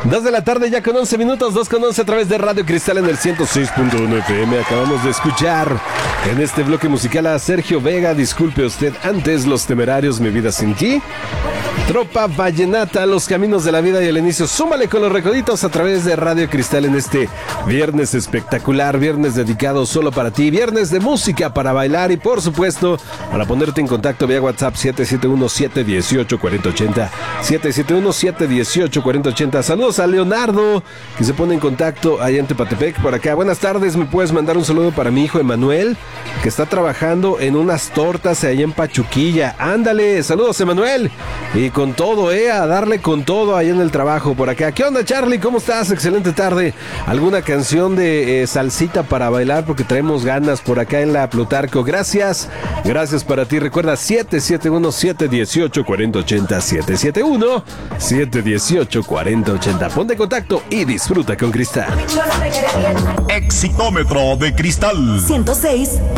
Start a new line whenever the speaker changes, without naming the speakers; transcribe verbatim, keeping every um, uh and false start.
Dos de la tarde ya con once minutos, dos con once a través de Radio Cristal en el ciento seis punto uno F M. Acabamos de escuchar en este bloque musical a Sergio Vega. Disculpe usted, antes Los Temerarios, Mi Vida Sin Ti. Tropa Vallenata, Los Caminos de la Vida y el inicio. Súmale con los recoditos a través de Radio Cristal en este viernes espectacular, viernes dedicado solo para ti, viernes de música para bailar y por supuesto para ponerte en contacto vía WhatsApp siete siete uno, siete uno ocho, cuatro cero ocho cero, siete siete uno, siete uno ocho, cuatro cero ocho cero. Saludos a Leonardo, que se pone en contacto allá en Tepatepec, por acá. Buenas tardes, me puedes mandar un saludo para mi hijo Emanuel, que está trabajando en unas tortas allá en Pachuquilla. Ándale, saludos Emanuel, y con todo, eh, a darle con todo allá en el trabajo por acá. ¿Qué onda, Charlie? ¿Cómo estás? Excelente tarde. ¿Alguna canción de eh, salsita para bailar? Porque traemos ganas por acá en la Plutarco. Gracias, gracias para ti. Recuerda siete siete uno, siete uno ocho, cuatro cero ocho cero, siete siete uno, siete uno ocho, cuatro cero ocho cero. Ponte en contacto y disfruta con Cristal.
Exitómetro de Cristal
ciento seis